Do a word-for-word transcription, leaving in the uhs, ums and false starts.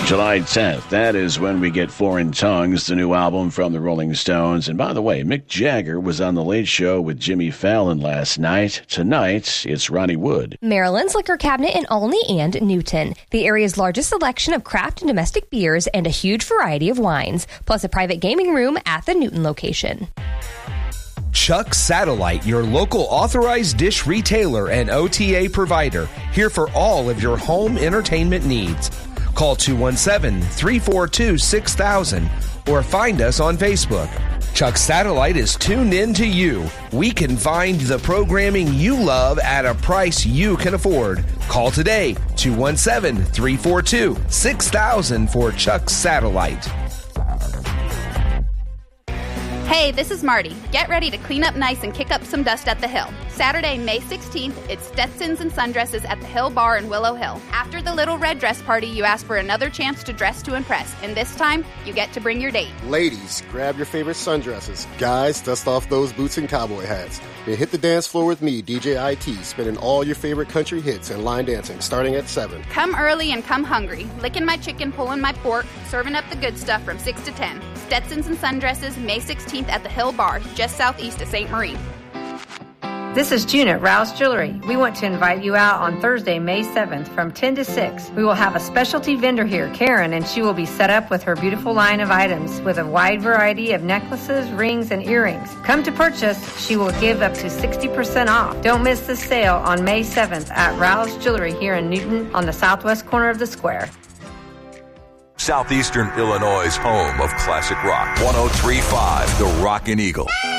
July tenth, that is when we get Foreign Tongues, the new album from the Rolling Stones. And by the way, Mick Jagger was on The Late Show with Jimmy Fallon last night. Tonight, it's Ronnie Wood. Maryland's Liquor Cabinet in Olney and Newton. The area's largest selection of craft and domestic beers and a huge variety of wines, plus a private gaming room at the Newton location. Chuck Satellite, your local authorized dish retailer and O T A provider, here for all of your home entertainment needs. Call two one seven, three four two, six thousand or find us on Facebook. Chuck Satellite is tuned in to you. We can find the programming you love at a price you can afford. Call today, two one seven, three four two, six thousand for Chuck Satellite. Hey, this is Marty. Get ready to clean up nice and kick up some dust at the Hill. Saturday, May sixteenth, it's Stetsons and Sundresses at the Hill Bar in Willow Hill. After the Little Red Dress Party, you ask for another chance to dress to impress, and this time, you get to bring your date. Ladies, grab your favorite sundresses. Guys, dust off those boots and cowboy hats. Then hit the dance floor with me, D J I T, spinning all your favorite country hits and line dancing, starting at seven. Come early and come hungry. Licking my chicken, pulling my pork, serving up the good stuff from six to ten. Stetsons and Sundresses, May sixteenth at the Hill Bar, just southeast of Saint Marie. This is June at Rouse Jewelry. We want to invite you out on Thursday, May seventh from ten to six. We will have a specialty vendor here, Karen, and she will be set up with her beautiful line of items with a wide variety of necklaces, rings, and earrings. Come to purchase. She will give up to sixty percent off. Don't miss this sale on May seventh at Rouse Jewelry here in Newton on the southwest corner of the square. Southeastern Illinois' home of classic rock. one oh three point five, The Rockin' Eagle.